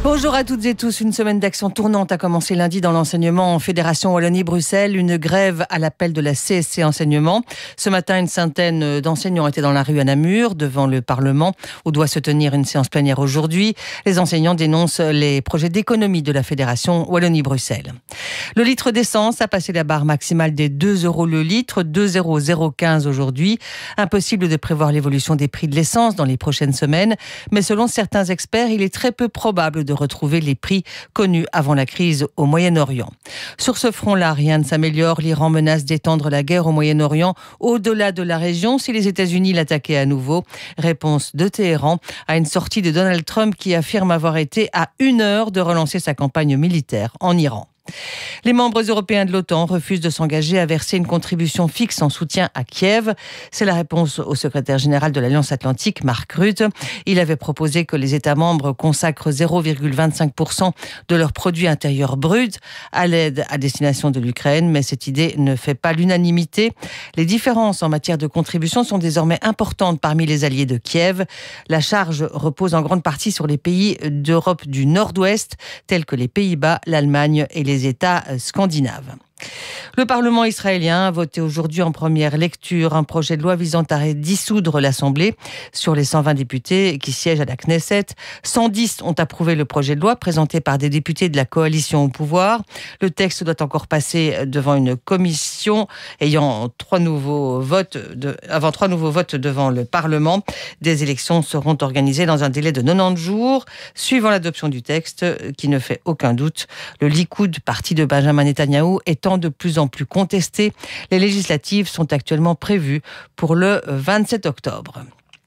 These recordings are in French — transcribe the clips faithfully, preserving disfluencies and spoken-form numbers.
Bonjour à toutes et tous. Une semaine d'action tournante a commencé lundi dans l'enseignement en Fédération Wallonie-Bruxelles. Une grève à l'appel de la C S C Enseignement. Ce matin, une centaine d'enseignants étaient dans la rue à Namur, devant le Parlement, où doit se tenir une séance plénière aujourd'hui. Les enseignants dénoncent les projets d'économie de la Fédération Wallonie-Bruxelles. Le litre d'essence a passé la barre maximale des deux euros le litre, deux euros zéro quinze aujourd'hui. Impossible de prévoir l'évolution des prix de l'essence dans les prochaines semaines, mais selon certains experts, il est très peu probable de retrouver les prix connus avant la crise au Moyen-Orient. Sur ce front-là, rien ne s'améliore. L'Iran menace d'étendre la guerre au Moyen-Orient au-delà de la région si les États-Unis l'attaquaient à nouveau. Réponse de Téhéran à une sortie de Donald Trump qui affirme avoir été à une heure de relancer sa campagne militaire en Iran. Les membres européens de l'OTAN refusent de s'engager à verser une contribution fixe en soutien à Kiev. C'est la réponse au secrétaire général de l'Alliance Atlantique, Mark Rutte. Il avait proposé que les États membres consacrent zéro virgule vingt-cinq pour cent de leur produit intérieur brut à l'aide à destination de l'Ukraine, mais cette idée ne fait pas l'unanimité. Les différences en matière de contribution sont désormais importantes parmi les alliés de Kiev. La charge repose en grande partie sur les pays d'Europe du Nord-Ouest, tels que les Pays-Bas, l'Allemagne et les États scandinaves. Le Parlement israélien a voté aujourd'hui en première lecture un projet de loi visant à dissoudre l'Assemblée. Sur les cent vingt députés qui siègent à la Knesset, cent dix ont approuvé le projet de loi présenté par des députés de la coalition au pouvoir. Le texte doit encore passer devant une commission ayant trois nouveaux votes de, avant trois nouveaux votes devant le Parlement. Des élections seront organisées dans un délai de quatre-vingt-dix jours, suivant l'adoption du texte qui ne fait aucun doute. Le Likoud, parti de Benjamin Netanyahou, étant de plus en plus contesté. Les législatives sont actuellement prévues pour le vingt-sept octobre.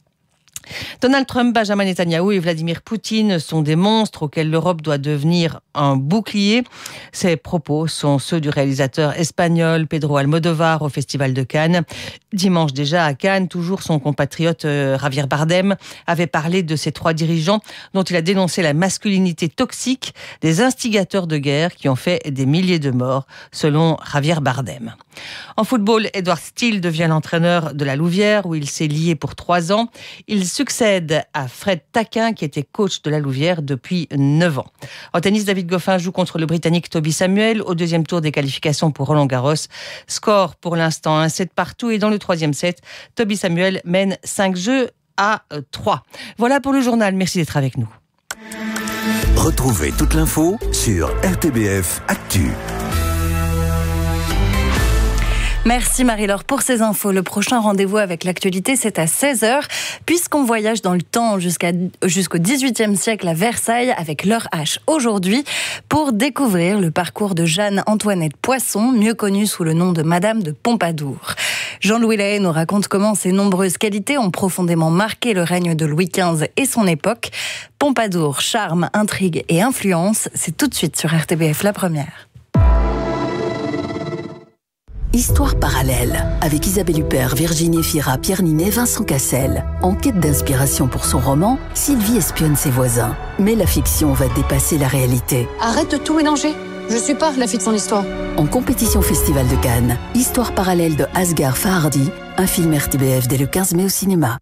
Donald Trump, Benjamin Netanyahou et Vladimir Poutine sont des monstres auxquels l'Europe doit devenir un bouclier. Ces propos sont ceux du réalisateur espagnol Pedro Almodóvar au Festival de Cannes. Dimanche déjà à Cannes, toujours son compatriote euh, Javier Bardem avait parlé de ces trois dirigeants dont il a dénoncé la masculinité toxique des instigateurs de guerre qui ont fait des milliers de morts, selon Javier Bardem. En football, Edouard Steele devient l'entraîneur de la Louvière où il s'est lié pour trois ans. Il succède à Fred Taquin qui était coach de la Louvière depuis neuf ans. En tennis, David Goffin joue contre le Britannique Toby Samuel au deuxième tour des qualifications pour Roland Garros. Score pour l'instant un set partout et dans le troisième set, Toby Samuel mène cinq jeux à trois. Voilà pour le journal, merci d'être avec nous. Retrouvez toute l'info sur R T B F Actu. Merci Marie-Laure pour ces infos. Le prochain rendez-vous avec l'actualité, c'est à seize heures, puisqu'on voyage dans le temps jusqu'à, jusqu'au dix-huitième siècle à Versailles avec l'heure H aujourd'hui pour découvrir le parcours de Jeanne-Antoinette Poisson, mieux connue sous le nom de Madame de Pompadour. Jean-Louis Lahaye nous raconte comment ses nombreuses qualités ont profondément marqué le règne de Louis quinze et son époque. Pompadour, charme, intrigue et influence, c'est tout de suite sur R T B F La Première. Histoire parallèle, avec Isabelle Huppert, Virginie Fira, Pierre Ninet, Vincent Cassel. En quête d'inspiration pour son roman, Sylvie espionne ses voisins. Mais la fiction va dépasser la réalité. Arrête de tout mélanger. Je suis pas la fille de son histoire. En compétition Festival de Cannes, Histoire parallèle de Asghar Farhadi, un film R T B F dès le quinze mai au cinéma.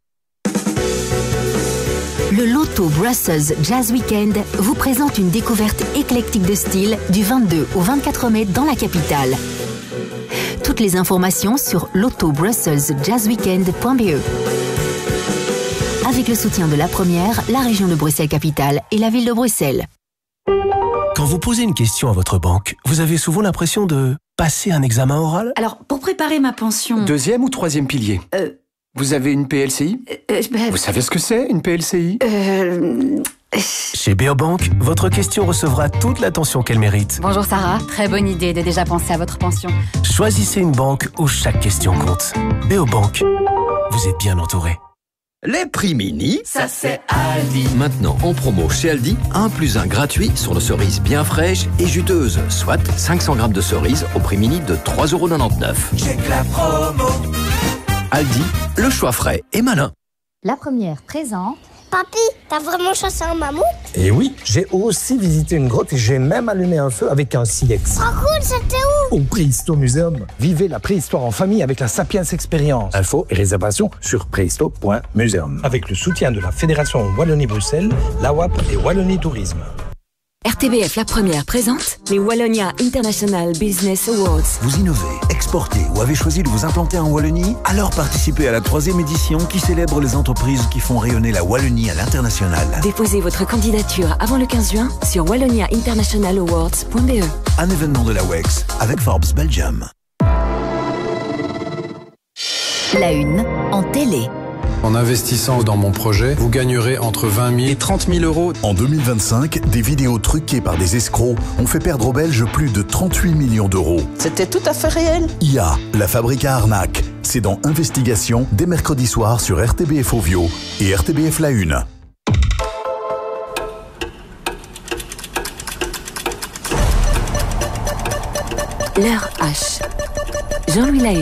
Le Loto Brussels Jazz Weekend vous présente une découverte éclectique de style du vingt-deux au vingt-quatre mai dans la capitale. Toutes les informations sur loto brussels jazz weekend point b e. Avec le soutien de La Première, la région de Bruxelles-Capitale et la ville de Bruxelles. Quand vous posez une question à votre banque, vous avez souvent l'impression de passer un examen oral ? Alors, pour préparer ma pension... Deuxième ou troisième pilier Euh... Vous avez une P L C I euh, ben... Vous savez ce que c'est, une P L C I Euh... Chez Beobank, votre question recevra toute l'attention qu'elle mérite. Bonjour Sarah, très bonne idée de déjà penser à votre pension. Choisissez une banque où chaque question compte. Beobank, vous êtes bien entouré. Les prix mini, ça c'est Aldi. Maintenant en promo chez Aldi, un plus un gratuit sur nos cerises bien fraîches et juteuses, soit cinq cents grammes de cerises au prix mini de trois euros quatre-vingt-dix-neuf. Check la promo. Aldi, le choix frais et malin. La Première présente. Papy, t'as vraiment chassé un mammouth? Et oui, j'ai aussi visité une grotte et j'ai même allumé un feu avec un silex. Trop cool, c'était où? Au Préhisto Museum. Vivez la préhistoire en famille avec la Sapiens Experience. Infos et réservations sur préhisto point museum. Avec le soutien de la Fédération Wallonie-Bruxelles, l'A W A P et Wallonie Tourisme. R T B F La Première présente les Wallonia International Business Awards. Vous innovez, exportez ou avez choisi de vous implanter en Wallonie? Alors participez à la troisième édition qui célèbre les entreprises qui font rayonner la Wallonie à l'international. Déposez votre candidature avant le quinze juin sur wallonia international awards point b e. Un événement de la W E X avec Forbes Belgium. La une en télé. En investissant dans mon projet, vous gagnerez entre vingt mille et trente mille euros. En deux mille vingt-cinq, des vidéos truquées par des escrocs ont fait perdre aux Belges plus de trente-huit millions d'euros. C'était tout à fait réel. I A, la fabrique à arnaque. C'est dans Investigation, dès mercredi soir sur R T B F Ovio et R T B F La Une. L'heure H. Jean-Louis Lahaye.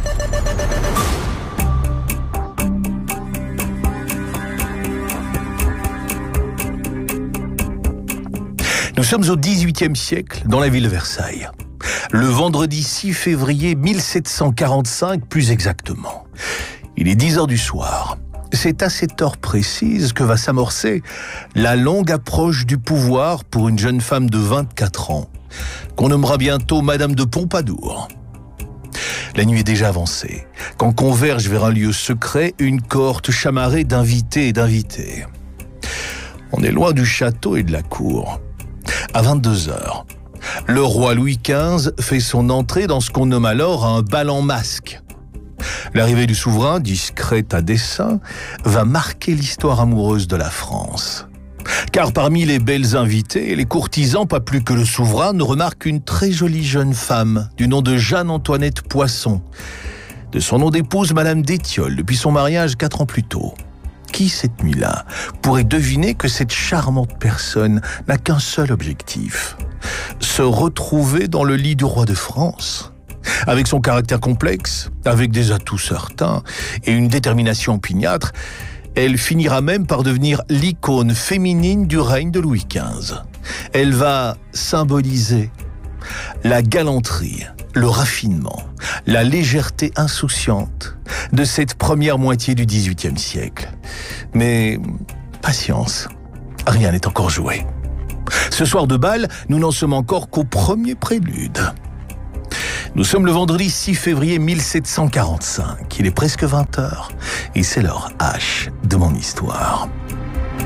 Nous sommes au dix-huitième siècle, dans la ville de Versailles. Le vendredi six février mille sept cent quarante-cinq, plus exactement. Il est dix heures du soir. C'est à cette heure précise que va s'amorcer la longue approche du pouvoir pour une jeune femme de vingt-quatre ans, qu'on nommera bientôt Madame de Pompadour. La nuit est déjà avancée, quand converge vers un lieu secret une cohorte chamarrée d'invités et d'invités. On est loin du château et de la cour. À vingt-deux heures, le roi Louis quinze fait son entrée dans ce qu'on nomme alors un bal en masque. L'arrivée du souverain, discrète à dessein, va marquer l'histoire amoureuse de la France. Car parmi les belles invitées, les courtisans, pas plus que le souverain, ne remarquent une très jolie jeune femme du nom de Jeanne-Antoinette Poisson, de son nom d'épouse Madame d'Étiole, depuis son mariage quatre ans plus tôt. Qui, cette nuit-là, pourrait deviner que cette charmante personne n'a qu'un seul objectif: se retrouver dans le lit du roi de France. Avec son caractère complexe, avec des atouts certains et une détermination opiniâtre, elle finira même par devenir l'icône féminine du règne de Louis quinze. Elle va symboliser la galanterie, le raffinement, la légèreté insouciante de cette première moitié du dix-huitième siècle. Mais patience, rien n'est encore joué. Ce soir de bal, nous n'en sommes encore qu'au premier prélude. Nous sommes le vendredi six février mille sept cent quarante-cinq. Il est presque vingt heures et c'est l'heure H de mon histoire.